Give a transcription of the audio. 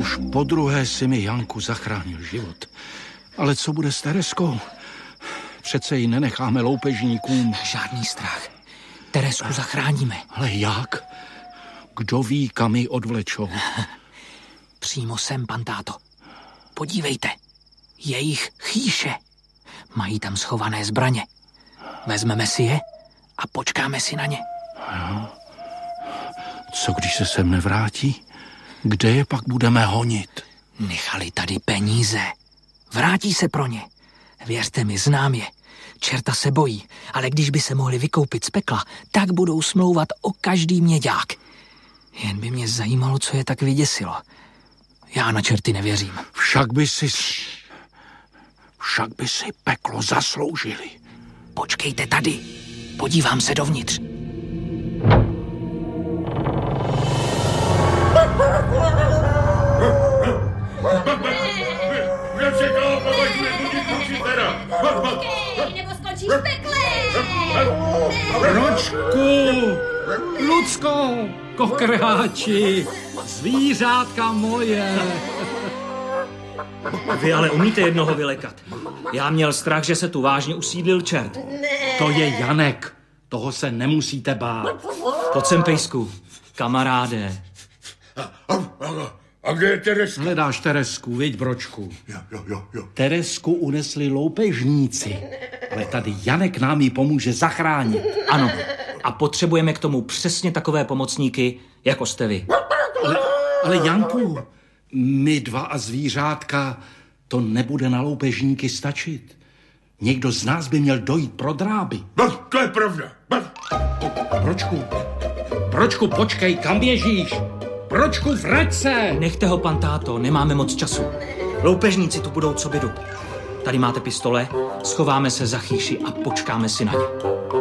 Už podruhé si mi, Janku, zachránil život. Ale co bude s Tereskou? Přece ji nenecháme loupežníkům. Žádný strach. Teresku zachráníme. Ale jak? Kdo ví, kam ji odvlečou? Přímo sem, pan táto. Podívejte. Jejich chýše. Mají tam schované zbraně. Vezmeme si je a počkáme si na ně. Jo. Co když se sem nevrátí? Kde je pak budeme honit? Nechali tady peníze. Vrátí se pro ně. Věřte mi, znám je. Čerta se bojí, ale když by se mohli vykoupit z pekla, tak budou smlouvat o každý měďák. Jen by mě zajímalo, co je tak vyděsilo. Já na čerty nevěřím. Však by si peklo zasloužili. Počkejte tady. Podívám se dovnitř. Nebo skončíš v pekle! Ročku! Lucko! Kokrháči! Zvířátka moje! Vy ale umíte jednoho vylekat. Já měl strach, že se tu vážně usídlil čert. To je Janek. Toho se nemusíte bát. Pojď sem, pejsku. Kamaráde. A kde je Tereska? Hledáš Teresku, viď, Bročku? Jo. Teresku unesli loupežníci, ale tady Janek nám ji pomůže zachránit. Ano. A potřebujeme k tomu přesně takové pomocníky, jako jste vy. Ale Janku, my dva a zvířátka, to nebude na loupežníky stačit. Někdo z nás by měl dojít pro dráby. No, to je pravda. Bročku, počkej, kam běžíš? Bročku, vrať se! Nechte ho, pan táto, nemáme moc času. Loupežníci tu budou co by jdu. Tady máte pistole, schováme se za chýši a počkáme si na ně.